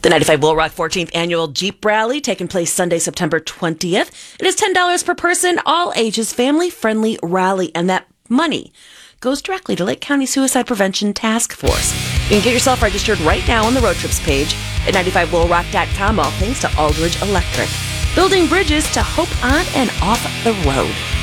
The 95 Will Rock 14th Annual Jeep Rally taking place Sunday, September 20th. It is $10 per person, all ages, family-friendly rally, and that money goes directly to Lake County Suicide Prevention Task Force. You can get yourself registered right now on the road trips page at 95willrock.com, all thanks to Aldridge Electric. Building bridges to hope on and off the road.